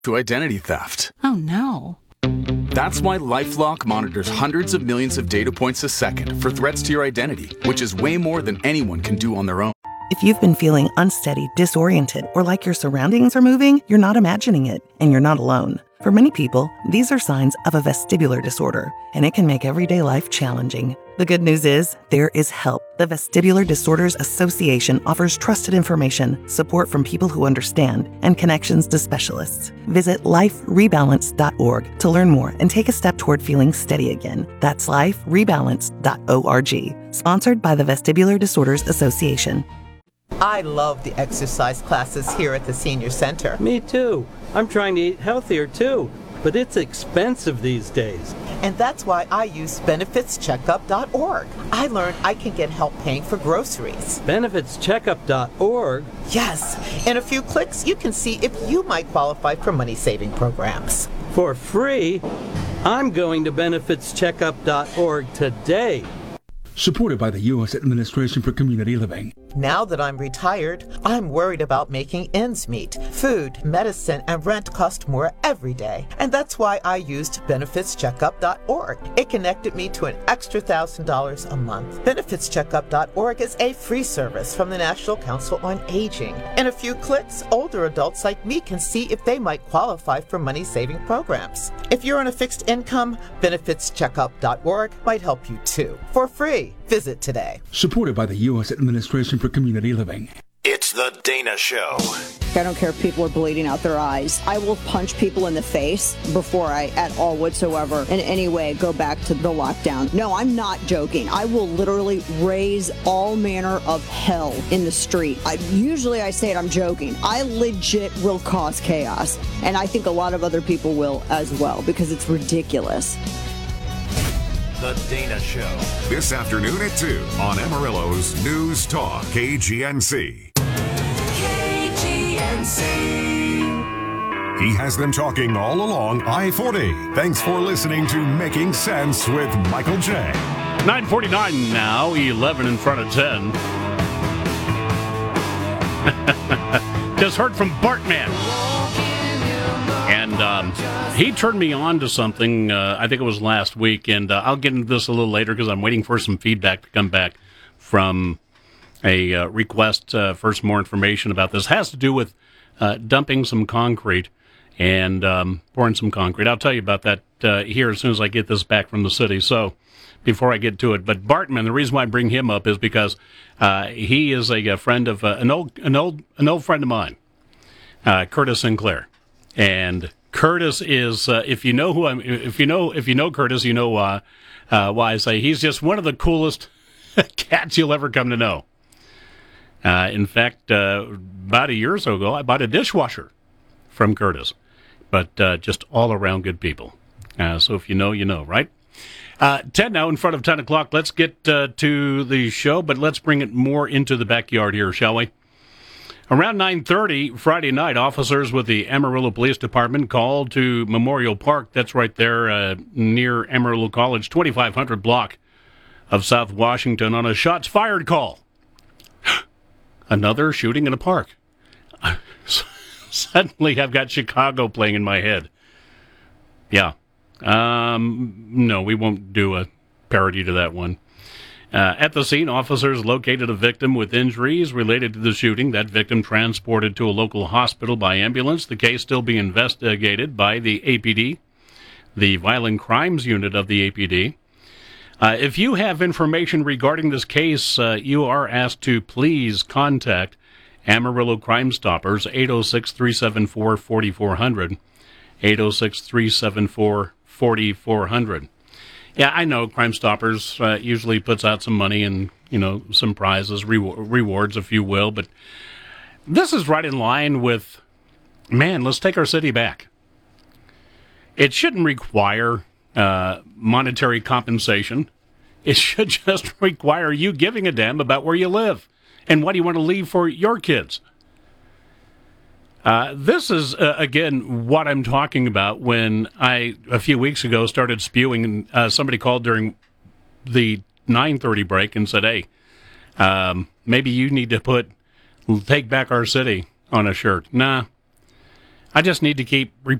to identity theft. Oh, no. That's why LifeLock monitors hundreds of millions of data points a second for threats to your identity, which is way more than anyone can do on their own. If you've been feeling unsteady, disoriented, or like your surroundings are moving, you're not imagining it, and you're not alone. For many people, these are signs of a vestibular disorder, and it can make everyday life challenging. The good news is, there is help. The Vestibular Disorders Association offers trusted information, support from people who understand, and connections to specialists. Visit liferebalance.org to learn more and take a step toward feeling steady again. That's liferebalance.org. Sponsored by the Vestibular Disorders Association. I love the exercise classes here at the Senior Center. Me too. I'm trying to eat healthier too, but it's expensive these days. And that's why I use benefitscheckup.org. I learned I can get help paying for groceries. Benefitscheckup.org? Yes. In a few clicks, you can see if you might qualify for money-saving programs. For free? I'm going to benefitscheckup.org today. Supported by the U.S. Administration for Community Living. Now that I'm retired, I'm worried about making ends meet. Food, medicine, and rent cost more every day. And that's why I used benefitscheckup.org. It connected me to an extra $1,000 a month. Benefitscheckup.org is a free service from the National Council on Aging. In a few clicks, older adults like me can see if they might qualify for money-saving programs. If you're on a fixed income, benefitscheckup.org might help you too. For free. Visit today. Supported by the U.S. Administration for Community Living. It's the Dana Show. I don't care if people are bleeding out their eyes. I will punch people in the face before I at all whatsoever in any way go back to the lockdown. No, I'm not joking. I will literally raise all manner of hell in the street. Usually I say it, I'm joking. I legit will cause chaos. And I think a lot of other people will as well because it's ridiculous. The Dana Show. This afternoon at 2 on Amarillo's News Talk KGNC. KGNC. He has them talking all along I-40. Thanks for listening to Making Sense with Michael J. 9:49 now, 11 in front of 10. Just heard from Bartman. And he turned me on to something, I think it was last week, and I'll get into this a little later because I'm waiting for some feedback to come back from a request for some more information about this. It has to do with dumping some concrete and pouring some concrete. I'll tell you about that here as soon as I get this back from the city, so before I get to it. But Bartman, the reason why I bring him up is because he is a friend of an old friend of mine, Curtis Sinclair. And Curtis is, if you know Curtis, you know why I say he's just one of the coolest cats you'll ever come to know. In fact, about a year or so ago, I bought a dishwasher from Curtis, but just all around good people. So if you know, you know, right? 10 now in front of 10 o'clock. Let's get to the show, but let's bring it more into the backyard here, shall we? Around 9:30 Friday night, officers with the Amarillo Police Department called to Memorial Park. That's right there near Amarillo College, 2500 block of South Washington, on a shots fired call. Another shooting in a park. Suddenly, I've got Chicago playing in my head. Yeah. No, we won't do a parody to that one. At the scene, officers located a victim with injuries related to the shooting. That victim transported to a local hospital by ambulance. The case still being investigated by the APD, the Violent Crimes Unit of the APD. If you have information regarding this case, you are asked to please contact Amarillo Crime Stoppers, 806-374-4400, 806-374-4400. Yeah, I know Crime Stoppers usually puts out some money and, some prizes, rewards, if you will. But this is right in line with, let's take our city back. It shouldn't require monetary compensation. It should just require you giving a damn about where you live and what you want to leave for your kids. This is, again, what I'm talking about when I, a few weeks ago, started spewing. Somebody called during the 9:30 break and said, hey, maybe you need to put "Take Back Our City" on a shirt. Nah, I just need to keep